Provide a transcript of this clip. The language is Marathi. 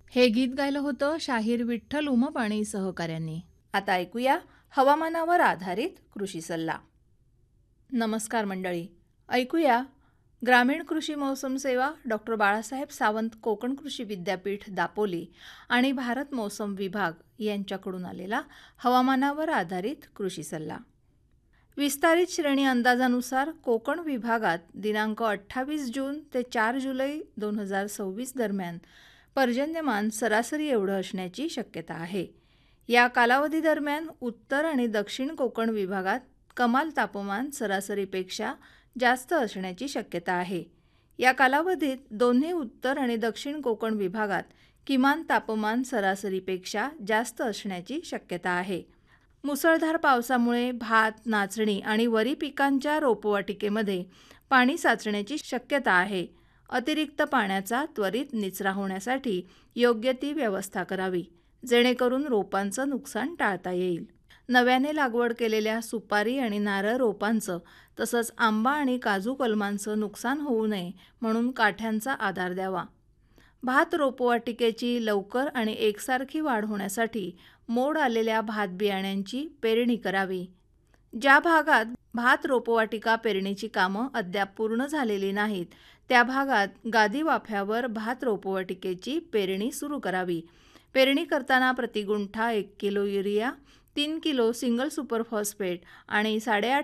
हे गीत गायलं होतं शाहीर विठ्ठल उमप आणि सहकाऱ्यांनी. आता ऐकूया हवामानावर आधारित कृषी सल्ला. नमस्कार मंडळी, ऐकूया ग्रामीण कृषी मौसम सेवा डॉक्टर बाळासाहेब सावंत कोकण कृषी विद्यापीठ दापोली आणि भारत मौसम विभाग यांच्याकडून आलेला हवामानावर आधारित कृषी सल्ला. विस्तारित श्रेणी अंदाजानुसार कोकण विभागात दिनांक 28 जून ते 4 जुलै 2026 दरम्यान पर्जन्यमान सरासरी एवढं असण्याची शक्यता आहे. या कालावधीदरम्यान उत्तर आणि दक्षिण कोकण विभागात कमाल तापमान सरासरीपेक्षा जास्त असण्याची शक्यता आहे. या कालावधीत दोन्ही उत्तर आणि दक्षिण कोकण विभागात किमान तापमान सरासरीपेक्षा जास्त असण्याची शक्यता आहे. मुसळधार पावसामुळे भात, नाचणी आणि वरी पिकांच्या रोपवाटिकेमध्ये पाणी साचण्याची शक्यता आहे. अतिरिक्त पाण्याचा त्वरित निचरा होण्यासाठी योग्य ती व्यवस्था करावी, जेणेकरून रोपांचं नुकसान टाळता येईल. नव्याने लागवड केलेल्या सुपारी आणि नारळ रोपांचं तसंच आंबा आणि काजू कलमांचं नुकसान होऊ नये म्हणून काठ्यांचा आधार द्यावा. भात रोपवाटिकेची लवकर आणि एकसारखी वाढ होण्यासाठी मोड आलेल्या भात बियाण्यांची पेरणी करावी. ज्या भागात भात रोपवाटिका पेरणीची कामं अद्याप पूर्ण झालेली नाहीत, त्या भागात गादी वाफ्यावर भात रोपवाटिकेची पेरणी सुरू करावी. पेरणी करताना प्रतिगुंठा 1 kilo urea, 3 kilo single super phosphate आणि 8.5